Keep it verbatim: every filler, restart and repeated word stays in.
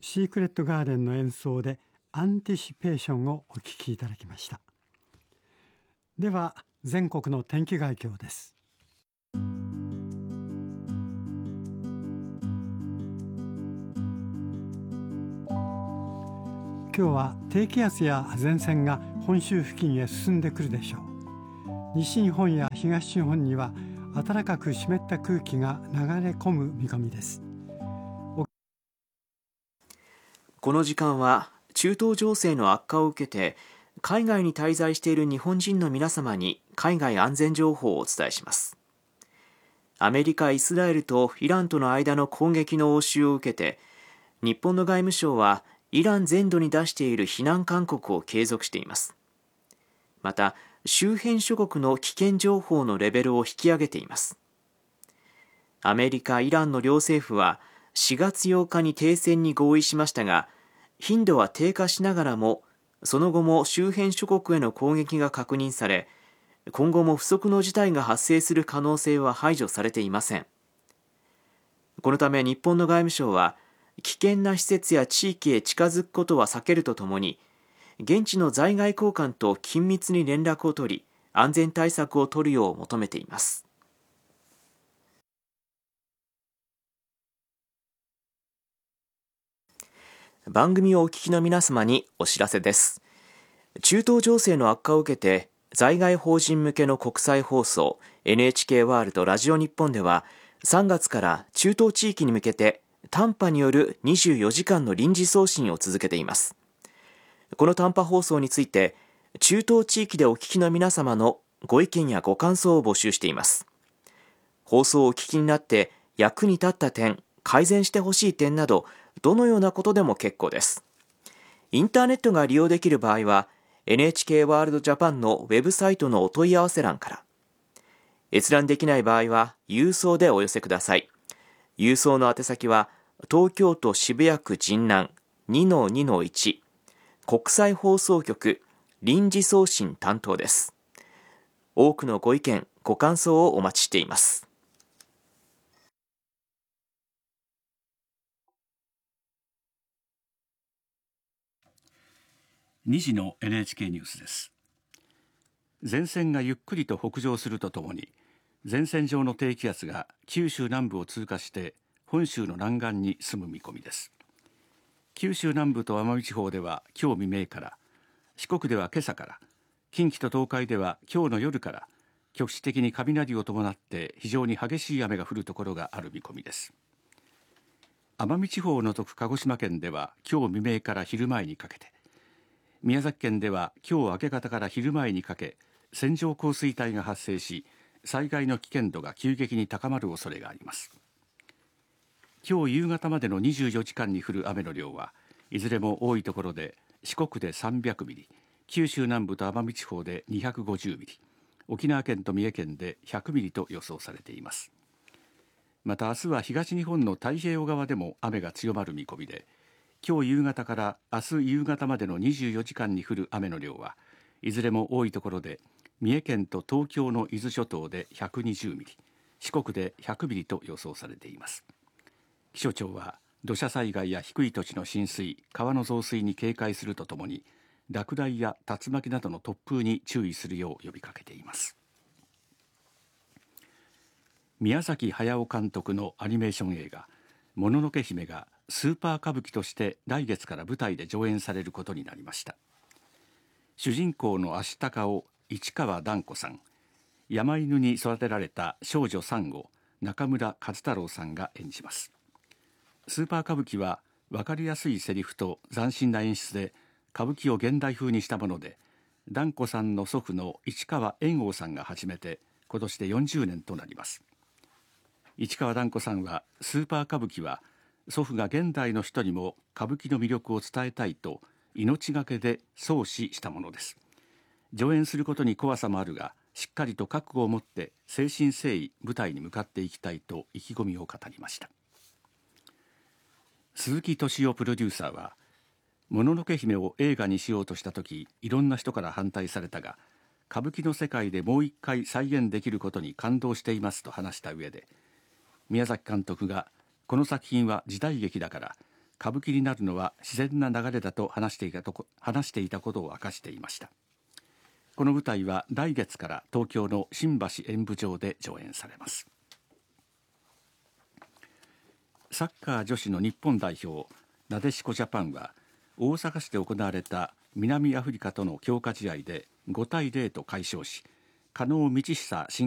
シークレットガーデンの演奏でアンティシペーションをお聴きいただきました。では全国の天気概況です。今日は低気圧や前線が本州付近へ進んでくるでしょう。西日本や東日本には暖かく湿った空気が流れ込む見込みです。 この時間は中東情勢の悪化を受けて海外に滞在している日本人の皆様に海外安全情報をお伝えします。アメリカ、イスラエルとイランとの間の攻撃の応酬を受けて、日本の外務省はイラン全土に出している非難勧告を継続しています。また、周辺諸国の危険情報のレベルを引き上げています。アメリカ、イランの両政府はしがつようかに停戦に合意しましたが、頻度は低下しながらも、その後も周辺諸国への攻撃が確認され、今後も不測の事態が発生する可能性は排除されていません。このため日本の外務省は、危険な施設や地域へ近づくことは避けるとともに、現地の在外公館と緊密に連絡を取り、安全対策を取るよう求めています。番組をお聞きの皆様にお知らせです。中東情勢の悪化を受けて、在外邦人向けの国際放送 エヌエイチケー ワールドラジオ日本では、さんがつから中東地域に向けて短波によるにじゅうよじかんの臨時送信を続けています。この短波放送について、中東地域でお聞きの皆様のご意見やご感想を募集しています。放送をお聞きになって役に立った点、改善してほしい点など、どのようなことでも結構です。インターネットが利用できる場合は、エヌエイチケー ワールドジャパンのウェブサイトのお問い合わせ欄から。閲覧できない場合は、郵送でお寄せください。郵送の宛先は、東京都渋谷区神南 にのにのいち 国際放送局臨時送信担当です。多くのご意見、ご感想をお待ちしています。 にじの エヌエイチケー ニュースです。前線がゆっくりと北上するとともに、前線上の低気圧が九州南部を通過して本州の南岸に進む見込みです。九州南部と奄美地方では今日未明から、四国では今朝から、近畿と東海では今日の夜から局地的に雷を伴って非常に激しい雨が降るところがある見込みです。奄美地方を除く鹿児島県では今日未明から昼前にかけて、宮崎県では今日明け方から昼前にかけ、線状降水帯が発生し、災害の危険度が急激に高まる恐れがあります。今日夕方までのにじゅうよじかんに降る雨の量はいずれも多いところで四国でさんびゃくミリ、九州南部と奄美地方でにひゃくごじゅうミリ、沖縄県と三重県でひゃくミリと予想されています。また明日は東日本の太平洋側でも雨が強まる見込みで、今日夕方から明日夕方までのにじゅうよじかんに降る雨の量はいずれも多いところで三重県と東京の伊豆諸島でひゃくにじゅうミリ、四国でひゃくミリと予想されています。気象庁は土砂災害や低い土地の浸水、川の増水に警戒するとともに、落雷や竜巻などの突風に注意するよう呼びかけています。宮崎駿監督のアニメーション映画もののけ姫がスーパー歌舞伎として来月から舞台で上演されることになりました。主人公の足高を市川團子さん、山犬に育てられた少女サンを中村和太郎さんが演じます。スーパー歌舞伎は分かりやすいセリフと斬新な演出で歌舞伎を現代風にしたもので、團子さんの祖父の市川猿翁さんが始めて今年でよんじゅうねんとなります。市川團子さんはスーパー歌舞伎は祖父が現代の人にも歌舞伎の魅力を伝えたいと命がけで創始したものです。上演することに怖さもあるが、しっかりと覚悟を持って誠心誠意舞台に向かっていきたいと意気込みを語りました。鈴木敏夫プロデューサーは、もののけ姫を映画にしようとした時、いろんな人から反対されたが、歌舞伎の世界でもう一回再現できることに感動していますと話した上で、宮崎監督がこの作品は時代劇だから歌舞伎になるのは自然な流れだと話していたとこ話していたことを明かしていました。この舞台は来月から東京の新橋演舞場で上演されます。サッカー女子の日本代表なでしこジャパンは大阪市で行われた南アフリカとの強化試合でごたいゼロと快勝し、加納道久新